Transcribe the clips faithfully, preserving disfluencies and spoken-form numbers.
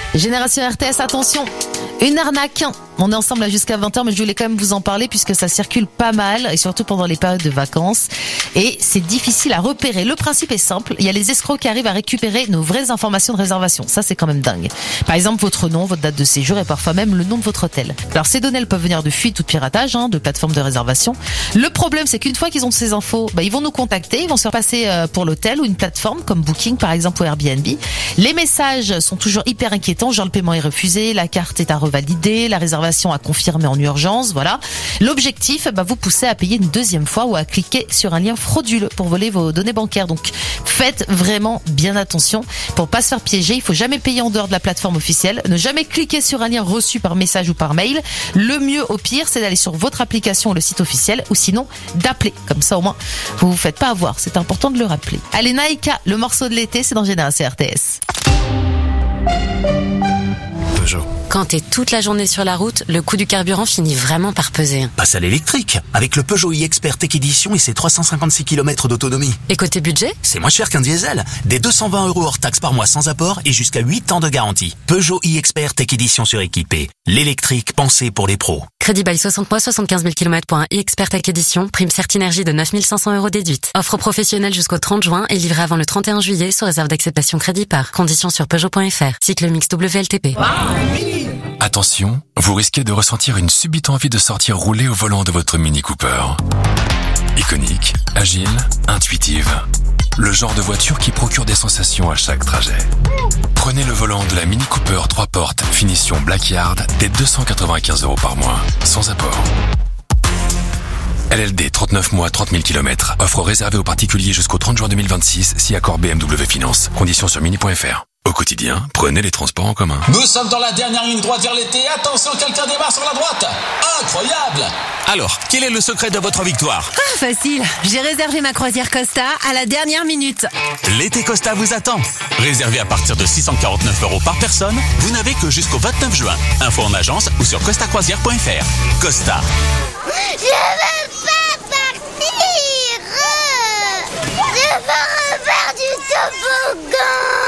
Génération R T S, attention, une arnaque. On est ensemble là jusqu'à vingt heures, mais je voulais quand même vous en parler puisque ça circule pas mal et surtout pendant les périodes de vacances. Et c'est difficile à repérer. Le principe est simple. Il y a les escrocs qui arrivent à récupérer nos vraies informations de réservation. Ça, c'est quand même dingue. Par exemple, votre nom, votre date de séjour et parfois même le nom de votre hôtel. Alors, ces données, elles peuvent venir de fuite ou de piratage, hein, de plateformes de réservation. Le problème, c'est qu'une fois qu'ils ont ces infos, bah, ils vont nous contacter, ils vont se faire passer euh, pour l'hôtel ou une plateforme comme Booking, par exemple, ou Airbnb. Les messages sont toujours hyper inquiétants. Genre, le paiement est refusé, la carte est à revalider, la réservation à confirmer en urgence, voilà. L'objectif, bah, vous pousser à payer une deuxième fois ou à cliquer sur un lien frauduleux pour voler vos données bancaires. Donc, faites vraiment bien attention. Pour pas se faire piéger, il faut jamais payer en dehors de la plateforme officielle. Ne jamais cliquer sur un lien reçu par message ou par mail. Le mieux, au pire, c'est d'aller sur votre application ou le site officiel ou sinon d'appeler. Comme ça, au moins, vous vous faites pas avoir. C'est important de le rappeler. Allez, Naïka, le morceau de l'été, c'est dans Génération R T S. Peugeot. Quand t'es toute la journée sur la route, le coût du carburant finit vraiment par peser. Passe à l'électrique, avec le Peugeot e-Expert Tech Edition et ses trois cent cinquante-six kilomètres d'autonomie. Et côté budget ? C'est moins cher qu'un diesel. Des deux cent vingt euros hors taxe par mois sans apport et jusqu'à huit ans de garantie. Peugeot e-Expert Tech Edition suréquipé. L'électrique pensé pour les pros. Crédit bail soixante mois, soixante-quinze mille kilomètres pour un e-Expert Tech Edition. Prime Certinergie de neuf mille cinq cents euros déduite. Offre professionnelle jusqu'au trente juin et livrée avant le trente et un juillet sous réserve d'acceptation crédit par. Conditions sur Peugeot point F R. Cycle mix W L T P. Attention, vous risquez de ressentir une subite envie de sortir rouler au volant de votre Mini Cooper. Iconique, agile, intuitive. Le genre de voiture qui procure des sensations à chaque trajet. Prenez le volant de la Mini Cooper trois portes, finition Blackyard, dès deux cent quatre-vingt-quinze euros par mois, sans apport. L L D, trente-neuf mois, trente mille kilomètres. Offre réservée aux particuliers jusqu'au trente juin deux mille vingt-six, si accord B M W Finance. Conditions sur mini point F R. Au quotidien, prenez les transports en commun. Nous sommes dans la dernière ligne droite vers l'été. Attention, quelqu'un démarre sur la droite. Incroyable! Alors, quel est le secret de votre victoire? Ah, facile. J'ai réservé ma croisière Costa à la dernière minute. L'été Costa vous attend. Réservé à partir de six cent quarante-neuf euros par personne, vous n'avez que jusqu'au vingt-neuf juin. Info en agence ou sur costa croisière point F R. Costa. Je veux pas partir. Je veux refaire du toboggan.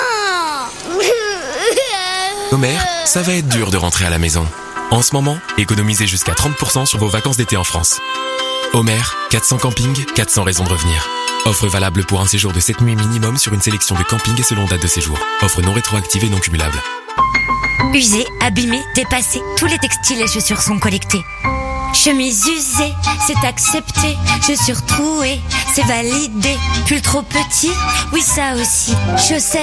Homer, ça va être dur de rentrer à la maison. En ce moment, économisez jusqu'à trente pour cent sur vos vacances d'été en France. Homer, quatre cents campings, quatre cents raisons de revenir. Offre valable pour un séjour de sept nuits minimum sur une sélection de campings et selon date de séjour. Offre non rétroactive et non cumulable. Usés, abîmés, dépassés, tous les textiles et chaussures sont collectés. Chemise usée, c'est accepté. Chaussures trouées, c'est validé. Pull trop petit, oui ça aussi. Chaussettes